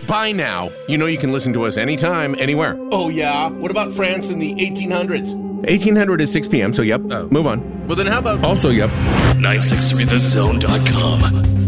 by now, you know you can listen to us anytime, anywhere. Oh, yeah? What about France in the 1800s? 1800 is 6 p.m., so yep. Move on. Well, then how about... Also, yep. 963thezone.com.